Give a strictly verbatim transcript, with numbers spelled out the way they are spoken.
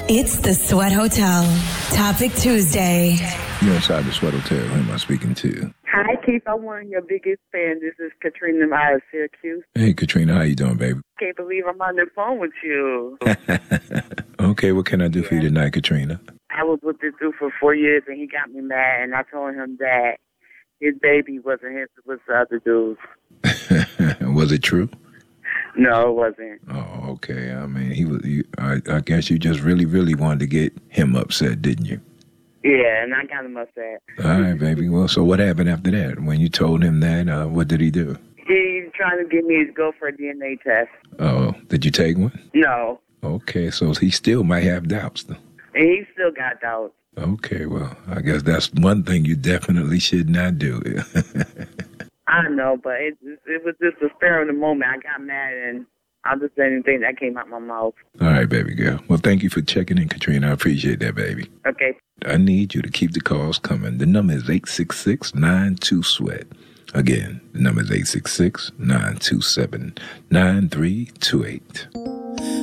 It's the Sweat Hotel. Topic Tuesday. You're inside the Sweat Hotel. Who am I speaking to? Hi, Keith. I'm one of your biggest fans. This is Katrina out of Syracuse. Hey, Katrina. How you doing, baby? Can't believe I'm on the phone with you. Okay, what can I do yeah. for you tonight, Katrina? I was with this dude for four years, and he got me mad, and I told him that his baby wasn't his, it was the other dude's. Was it true? No, it wasn't. Oh, okay. I mean, he was. You, I, I guess you just really, really wanted to get him upset, didn't you? Yeah, and I got him upset. All right, baby. Well, so what happened after that? When you told him that, uh, what did he do? He's trying to get me to go for a D N A test. Oh, did you take one? No. Okay, so he still might have doubts, though. And he still got doubts. Okay, well, I guess that's one thing you definitely should not do. I know, but it, it was just a spur of the moment. I got mad, and I just said anything that came out my mouth. All right, baby girl. Well, thank you for checking in, Katrina. I appreciate that, baby. Okay. I need you to keep the calls coming. The number is eight six six, nine two, SWEAT. Again, the number is eight six six, nine two seven, nine three two eight.